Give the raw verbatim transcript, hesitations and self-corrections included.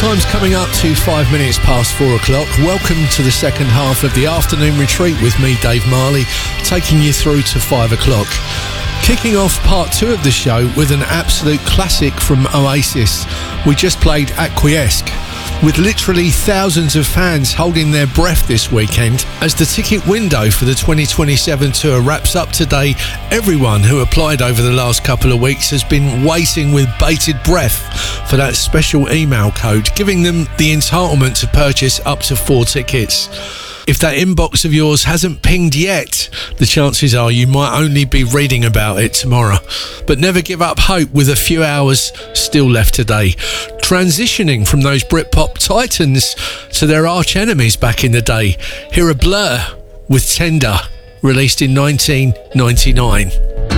Time's coming up to five minutes past four o'clock. Welcome to the second half of the afternoon retreat with me, Dave Marley, taking you through to five o'clock. Kicking off part two of the show with an absolute classic from Oasis. We just played Acquiesce, with literally thousands of fans holding their breath this weekend as the ticket window for the twenty twenty-seven tour wraps up today. Everyone who applied over the last couple of weeks has been waiting with bated breath for that special email code, giving them the entitlement to purchase up to four tickets. If that inbox of yours hasn't pinged yet, the chances are you might only be reading about it tomorrow. But never give up hope with a few hours still left today. Transitioning from those Britpop titans to their arch enemies back in the day, here are Blur with Tender, released in nineteen ninety-nine.